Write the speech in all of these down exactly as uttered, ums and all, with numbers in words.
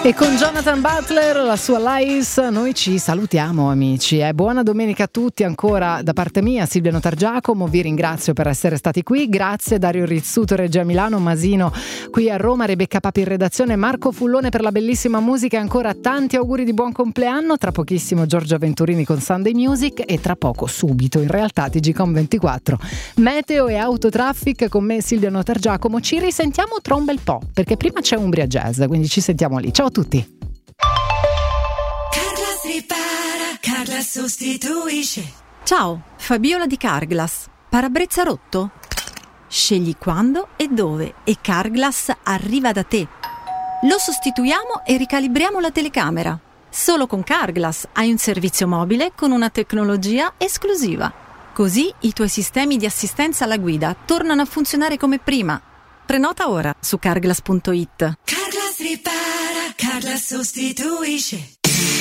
E con Jonathan Butler, la sua Lies, noi ci salutiamo amici. Eh, buona domenica a tutti ancora da parte mia, Silvia Notargiacomo, vi ringrazio per essere stati qui, grazie Dario Rizzuto, Regia Milano, Masino qui a Roma, Rebecca Papi in redazione, Marco Fullone per la bellissima musica e ancora tanti auguri di buon compleanno, tra pochissimo Giorgio Venturini con Sunday Music e tra poco, subito in realtà, T G Com ventiquattro, Meteo e Autotraffic con me Silvia Notargiacomo. Ci risentiamo tra un bel po', perché prima c'è Umbria Jazz, quindi ci sentiamo lì. Ciao a tutti. Carglass ripara, Carglass sostituisce. Ciao, Fabiola di Carglass. Parabrezza rotto? Scegli quando e dove e Carglass arriva da te. Lo sostituiamo e ricalibriamo la telecamera. Solo con Carglass hai un servizio mobile con una tecnologia esclusiva. Così i tuoi sistemi di assistenza alla guida tornano a funzionare come prima. Prenota ora su carglass punto it. Carglass ripara, Carglass sostituisce.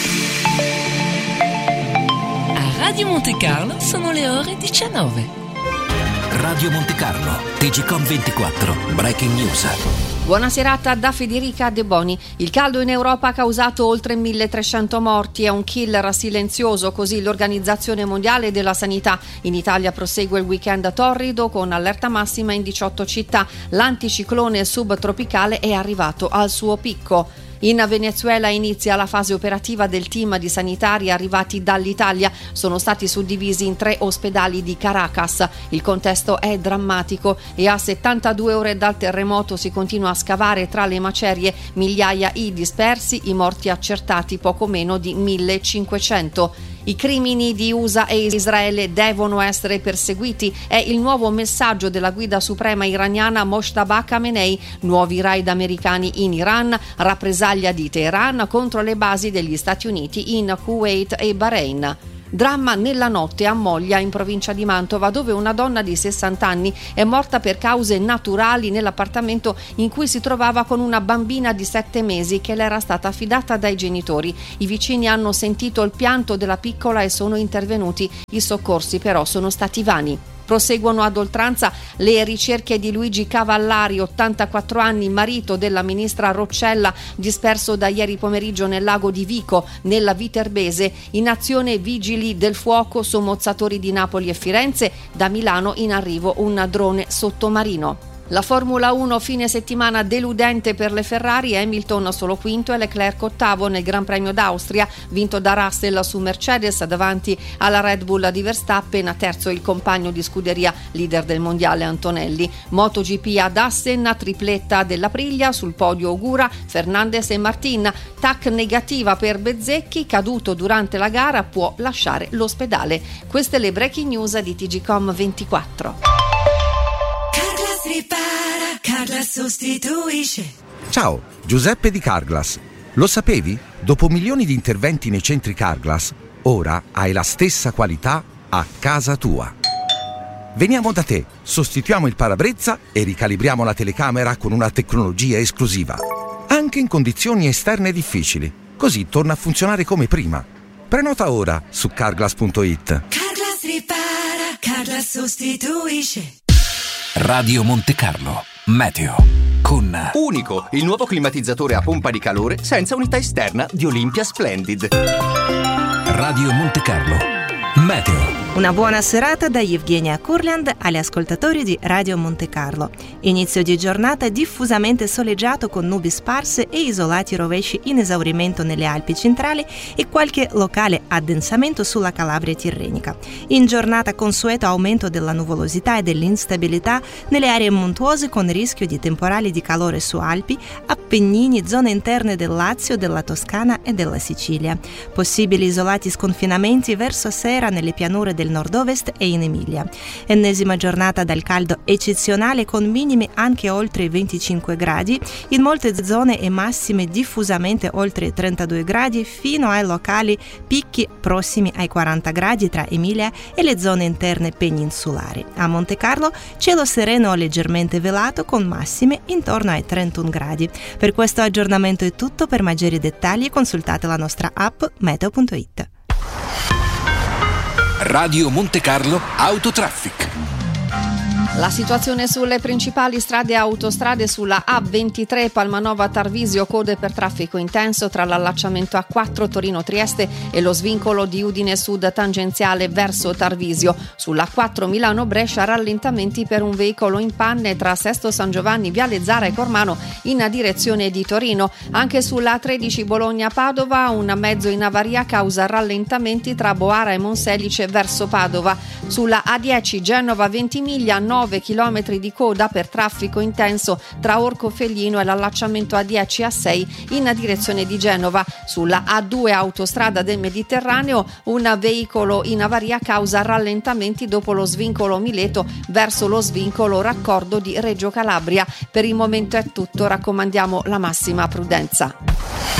A Radio Monte Carlo sono le ore diciannove. Radio Monte Carlo, T G Com ventiquattro, Breaking News. Buona serata da Federica De Boni. Il caldo in Europa ha causato oltre milletrecento morti, è un killer silenzioso, così l'Organizzazione Mondiale della Sanità. In Italia prosegue il weekend torrido con allerta massima in diciotto città. L'anticiclone subtropicale è arrivato al suo picco. In Venezuela inizia la fase operativa del team di sanitari arrivati dall'Italia. Sono stati suddivisi in tre ospedali di Caracas. Il contesto è drammatico e a settantadue ore dal terremoto si continua a scavare tra le macerie, migliaia i dispersi, i morti accertati poco meno di millecinquecento. I crimini di U S A e Israele devono essere perseguiti, è il nuovo messaggio della guida suprema iraniana Mojtaba Khamenei. Nuovi raid americani in Iran, rappresaglia di Teheran contro le basi degli Stati Uniti in Kuwait e Bahrain. Dramma nella notte a Moglia, in provincia di Mantova, dove una donna di sessanta anni è morta per cause naturali nell'appartamento in cui si trovava con una bambina di sette mesi che le era stata affidata dai genitori. I vicini hanno sentito il pianto della piccola e sono intervenuti. I soccorsi però sono stati vani. Proseguono ad oltranza le ricerche di Luigi Cavallari, ottantaquattro anni, marito della ministra Roccella, disperso da ieri pomeriggio nel lago di Vico, nella Viterbese. In azione vigili del fuoco, sommozzatori di Napoli e Firenze. Da Milano in arrivo un drone sottomarino. La Formula uno fine settimana deludente per le Ferrari, Hamilton solo quinto e Leclerc ottavo nel Gran Premio d'Austria, vinto da Russell su Mercedes davanti alla Red Bull di Verstappen, terzo il compagno di scuderia leader del mondiale Antonelli. MotoGP ad Assen, tripletta dell'Aprilia, sul podio Ogura, Fernandez e Martin. T A C negativa per Bezzecchi, caduto durante la gara, può lasciare l'ospedale. Queste le breaking news di T G Com ventiquattro. Ripara, Carglass sostituisce. Ciao, Giuseppe di Carglass. Lo sapevi? Dopo milioni di interventi nei centri Carglass, ora hai la stessa qualità a casa tua. Veniamo da te, sostituiamo il parabrezza e ricalibriamo la telecamera con una tecnologia esclusiva. Anche in condizioni esterne difficili. Così torna a funzionare come prima. Prenota ora su carglass punto it. Carglass ripara, Carglass sostituisce. Radio Monte Carlo, Meteo, con Unico, il nuovo climatizzatore a pompa di calore senza unità esterna di Olympia Splendid. Radio Monte Carlo, Meteo. Una buona serata da Evgenia Kurland agli ascoltatori di Radio Monte Carlo. Inizio di giornata diffusamente soleggiato con nubi sparse e isolati rovesci in esaurimento nelle Alpi centrali e qualche locale addensamento sulla Calabria tirrenica. In giornata consueto aumento della nuvolosità e dell'instabilità nelle aree montuose con rischio di temporali di calore su Alpi, Appennini, zone interne del Lazio, della Toscana e della Sicilia. Possibili isolati sconfinamenti verso sera nelle pianure del nord-ovest e in Emilia. Ennesima giornata dal caldo eccezionale con minime anche oltre i venticinque gradi, in molte zone e massime diffusamente oltre i trentadue gradi fino ai locali picchi prossimi ai quaranta gradi tra Emilia e le zone interne peninsulari. A Monte Carlo cielo sereno o leggermente velato con massime intorno ai trentuno gradi. Per questo aggiornamento è tutto, per maggiori dettagli consultate la nostra app meteo punto it. Radio Monte Carlo Autotraffic. La situazione sulle principali strade e autostrade: sulla A ventitré Palmanova Tarvisio, code per traffico intenso tra l'allacciamento A quattro Torino-Trieste e lo svincolo di Udine Sud tangenziale verso Tarvisio. Sulla A quattro Milano-Brescia, rallentamenti per un veicolo in panne tra Sesto San Giovanni, Viale Zara e Cormano in direzione di Torino. Anche sulla A tredici Bologna-Padova, un mezzo in avaria causa rallentamenti tra Boara e Monselice verso Padova. Sulla A dieci Genova-Ventimiglia, nove chilometri di coda per traffico intenso tra Orco Feglino e l'allacciamento A dieci A sei in direzione di Genova. Sulla A due autostrada del Mediterraneo, un veicolo in avaria causa rallentamenti dopo lo svincolo Mileto verso lo svincolo Raccordo di Reggio Calabria. Per il momento è tutto, raccomandiamo la massima prudenza.